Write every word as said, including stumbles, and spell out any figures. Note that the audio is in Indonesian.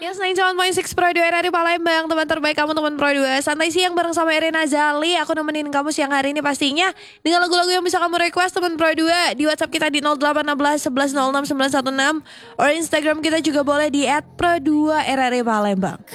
Yes, sembilan puluh tujuh Pro dua R R I Palembang. Teman terbaik kamu, teman Pro dua. Santai siang bareng sama Irina Zali. Aku nemenin kamu siang hari ini pastinya dengan lagu-lagu yang bisa kamu request, teman Pro dua. Di WhatsApp kita di nol delapan satu satu satu nol nol enam sembilan satu enam. Or Instagram kita juga boleh di et pro dua R R I Palembang.